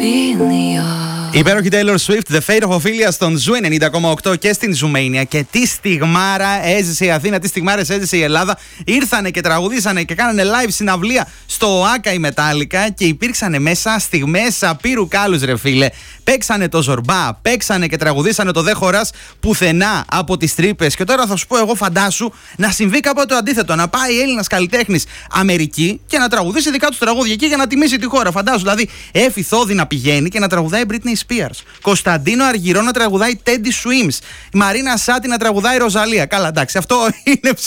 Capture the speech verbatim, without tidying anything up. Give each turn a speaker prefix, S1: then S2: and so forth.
S1: Υπέροχη Taylor Swift, The Fate of Ophelia στον Ζου ενενήντα κόμμα οκτώ και στην Ζουμania. Και τι στιγμάρα έζησε η Αθήνα, τι στιγμάρες έζησε η Ελλάδα. Ήρθανε και τραγουδήσανε και κάνανε live συναυλία στο ΟΑΚΑ η Μετάλλικα και υπήρξανε μέσα στιγμές απείρου κάλους, ρε φίλε. Παίξανε το Ζορμπά, παίξανε και τραγουδήσανε το Δε χωράς πουθενά από τις τρύπες. Και τώρα θα σου πω εγώ, φαντάσου να συμβεί κάποτε το αντίθετο. Να πάει Έλληνας καλλιτέχνης Αμερική και να τραγουδήσει δικά του τραγούδια εκεί για να τιμήσει τη χώρα. Φαντάσου δηλαδή, Έφη Θόδη να πηγαίνει και να τραγουδάει Britney Spears. Κωνσταντίνο Αργυρό να τραγουδάει Teddy Swims. Μαρίνα Σάτι να τραγουδάει Ροζαλία. Καλά, εντάξει, αυτό είναι